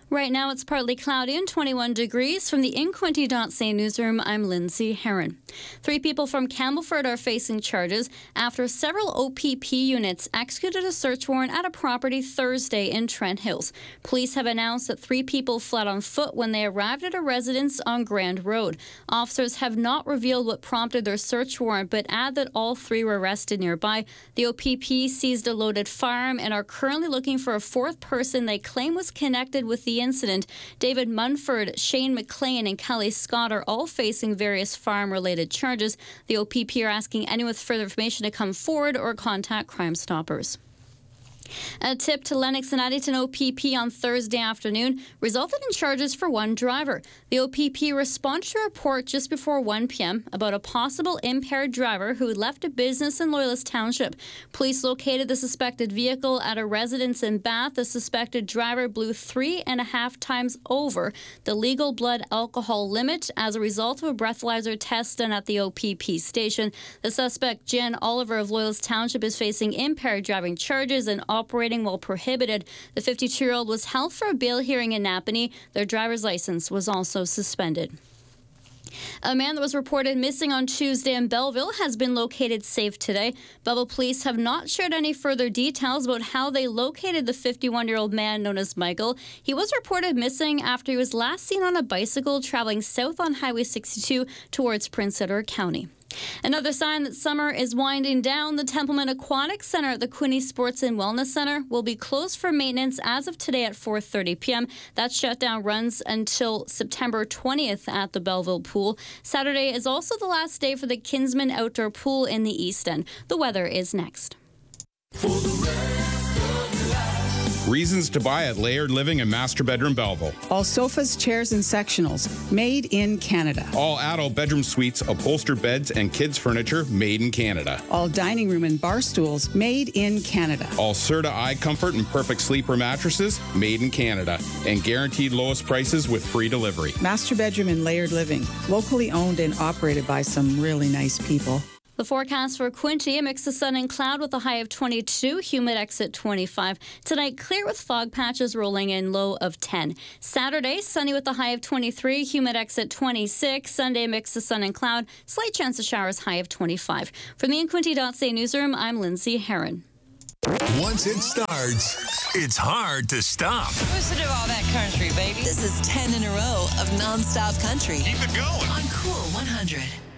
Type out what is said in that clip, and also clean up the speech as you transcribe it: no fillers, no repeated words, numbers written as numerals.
Right now, it's partly cloudy and 21 degrees. From the InQuinte.ca newsroom, I'm Lindsay Heron. 3 people from Campbellford are facing charges after several OPP units executed a search warrant at a property Thursday in Trent Hills. Police have announced that 3 people fled on foot when they arrived at a residence on Grand Road. Officers have not revealed what prompted their search warrant, but add that all 3 were arrested nearby. The OPP seized a loaded firearm and are currently looking for a 4th person they claim was connected with the incident. David Munford, Shane McLean, and Kelly Scott are all facing various farm-related charges. The OPP are asking anyone with further information to come forward or contact Crime Stoppers. A tip to Lennox and Addington OPP on Thursday afternoon resulted in charges for 1 driver. The OPP responded to a report just before 1 p.m. about a possible impaired driver who left a business in Loyalist Township. Police located the suspected vehicle at a residence in Bath. The suspected driver blew 3.5 times over the legal blood alcohol limit as a result of a breathalyzer test done at the OPP station. The suspect, Jen Oliver of Loyalist Township, is facing impaired driving charges and operating while prohibited. The 52-year-old was held for a bail hearing in Napanee. Their driver's license was also suspended. A man that was reported missing on Tuesday in Belleville has been located safe today. Belleville police have not shared any further details about how they located the 51-year-old man known as Michael. He was reported missing after he was last seen on a bicycle traveling south on Highway 62 towards Prince Edward County. Another sign that summer is winding down, the Templeman Aquatic Center at the Quinte Sports and Wellness Center will be closed for maintenance as of today at 4:30 p.m. That shutdown runs until September 20th at the Belleville Pool. Saturday is also the last day for the Kinsman Outdoor Pool in the East End. The weather is next. Reasons to buy at Layered Living and Master Bedroom Belleville. All sofas, chairs, and sectionals made in Canada. All adult bedroom suites, upholstered beds, and kids' furniture made in Canada. All dining room and bar stools made in Canada. All Serta Eye Comfort and Perfect Sleeper mattresses made in Canada. And guaranteed lowest prices with free delivery. Master Bedroom and Layered Living. Locally owned and operated by some really nice people. The forecast for Quinte, a mix of sun and cloud with a high of 22, humid exit 25. Tonight, clear with fog patches rolling in, low of 10. Saturday, sunny with a high of 23, humid exit 26. Sunday, mix of sun and cloud, slight chance of showers, high of 25. From the InQuinte.ca newsroom, I'm Lindsay Heron. Once it starts, it's hard to stop. Listen to all that country, baby. This is 10 in a row of non-stop country. Keep it going on Cool 100.